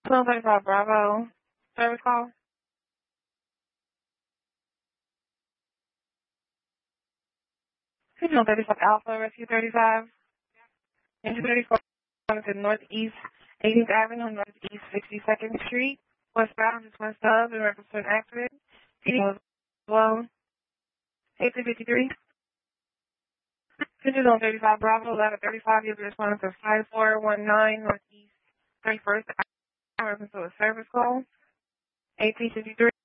1235 Bravo. Service call. Signal 35 Alpha, Rescue 35. Engine 34 to Northeast 18th Avenue, Northeast 62nd Street. Westbound is West Dove in reference to an accident. PD well. 1853. Signal 35 Bravo, 1135. You'll be responding to 5419 Northeast 31st. In reference to a service call. 1853.